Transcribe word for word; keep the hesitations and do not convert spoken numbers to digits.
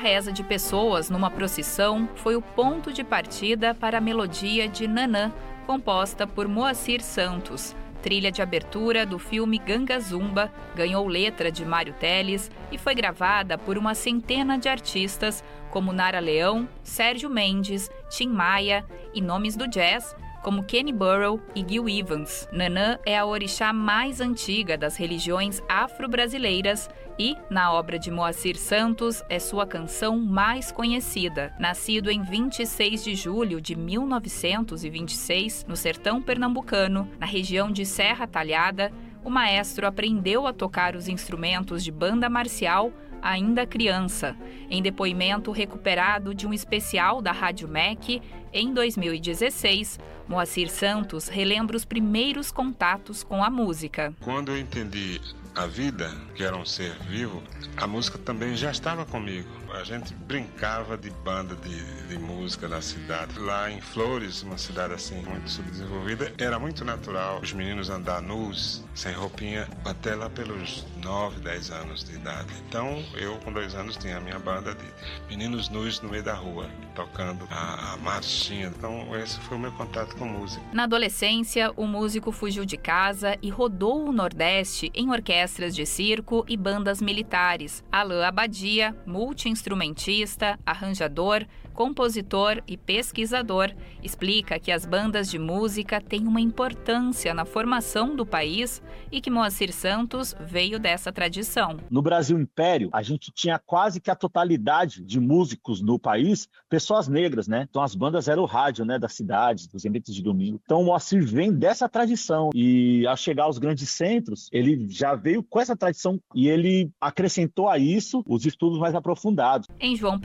reza de pessoas numa procissão foi o ponto de partida para a melodia de Nanã, composta por Moacir Santos. Trilha de abertura do filme Ganga Zumba, ganhou letra de Mário Teles e foi gravada por uma centena de artistas como Nara Leão, Sérgio Mendes, Tim Maia e nomes do jazz como Kenny Burrell e Gil Evans. Nanã é a orixá mais antiga das religiões afro-brasileiras e, na obra de Moacir Santos, é sua canção mais conhecida. Nascido em vinte e seis de julho de mil novecentos e vinte e seis, no sertão pernambucano, na região de Serra Talhada, o maestro aprendeu a tocar os instrumentos de banda marcial ainda criança. Em depoimento recuperado de um especial da Rádio M E C, em dois mil e dezesseis, Moacir Santos relembra os primeiros contatos com a música. Quando eu entendi a vida, que era um ser vivo, a música também já estava comigo. A gente brincava de banda de, de música na cidade. Lá em Flores, uma cidade assim muito subdesenvolvida, era muito natural os meninos andar nus, sem roupinha, até lá pelos nove, dez anos de idade. Então, eu com dois anos tinha a minha banda de meninos nus no meio da rua, tocando a, a marchinha. Então, esse foi o meu contato com música. Na adolescência, o músico fugiu de casa e rodou o Nordeste em orquestras de circo e bandas militares. Alain Abadia, multi-instrumentista, arranjador, compositor e pesquisador, explica que as bandas de música têm uma importância na formação do país e que Moacir Santos veio dessa tradição. No Brasil Império, a gente tinha quase que a totalidade de músicos no país, pessoas negras, né? Então as bandas eram o rádio, né, das cidades, dos eventos de domingo. Então o Moacir vem dessa tradição e ao chegar aos grandes centros, ele já veio com essa tradição e ele acrescentou a isso os estudos mais aprofundados. Em João